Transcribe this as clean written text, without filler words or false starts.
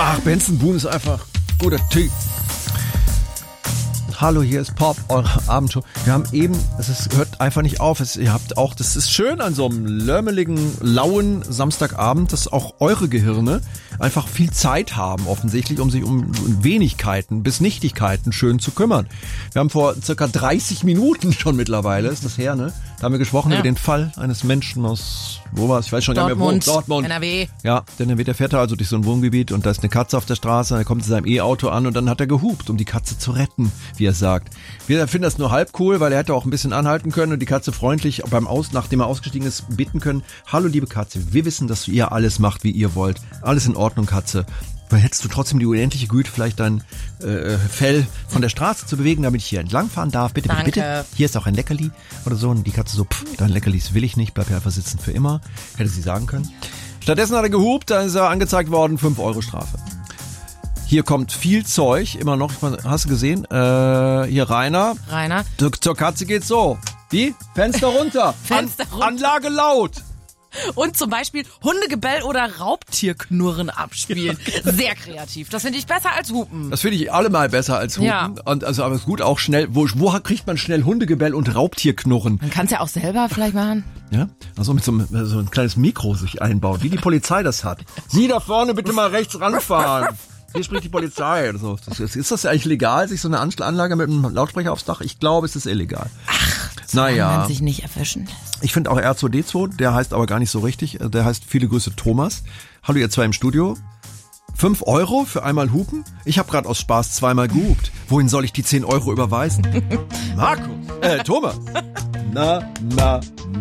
Ach, Benson Boone ist einfach guter Typ. Hallo, hier ist Pop, eure Abendshow. Wir haben eben, hört einfach nicht auf. Ihr habt auch, das ist schön an so einem lärmeligen, lauen Samstagabend, dass auch eure Gehirne einfach viel Zeit haben, offensichtlich, um sich um Wenigkeiten bis Nichtigkeiten schön zu kümmern. Wir haben vor circa 30 Minuten schon mittlerweile, ist das her, ne? Da haben wir gesprochen über den Fall eines Menschen aus, wo war es? Ich weiß schon gar nicht mehr wo. Dortmund. NRW. Ja, der fährt da also durch so ein Wohngebiet und da ist eine Katze auf der Straße, er kommt zu seinem E-Auto an und dann hat er gehupt, um die Katze zu retten, wie er sagt. Wir finden das nur halb cool, weil er hätte auch ein bisschen anhalten können und die Katze freundlich nachdem er ausgestiegen ist, bitten können, hallo liebe Katze, wir wissen, dass ihr alles macht, wie ihr wollt. Alles in Ordnung, Katze. Hättest du trotzdem die unendliche Güte, vielleicht dein Fell von der Straße zu bewegen, damit ich hier entlangfahren darf? Bitte, bitte, bitte. Hier ist auch ein Leckerli oder so. Und die Katze so, dein Leckerlis will ich nicht, bleib hier einfach sitzen für immer. Hätte sie sagen können. Stattdessen hat er gehupt, dann ist er angezeigt worden, 5 € Strafe. Hier kommt viel Zeug, immer noch. Hast du gesehen? Hier Rainer. Zur Katze geht's so. Wie? Fenster runter. Fenster runter. Anlage laut. Und zum Beispiel Hundegebell oder Raubtierknurren abspielen. Sehr kreativ. Das finde ich besser als Hupen. Das finde ich allemal besser als Hupen. Ja. Und also, aber es ist gut auch schnell. Wo kriegt man schnell Hundegebell und Raubtierknurren? Man kann es ja auch selber vielleicht machen. Ja, also mit so ein kleines Mikro sich einbaut, wie die Polizei das hat. Sie da vorne bitte mal rechts ranfahren. Hier spricht die Polizei oder so. Ist das eigentlich legal, sich so eine Anlage mit einem Lautsprecher aufs Dach? Ich glaube, es ist illegal. Ach, naja. Man sich nicht erwischen lässt. Ich finde auch R2D2, der heißt aber gar nicht so richtig. Der heißt viele Grüße Thomas. Hallo ihr zwei im Studio. 5 € für einmal hupen? Ich habe gerade aus Spaß zweimal gehupt. Wohin soll ich die 10 € überweisen? Markus, Thomas. Na.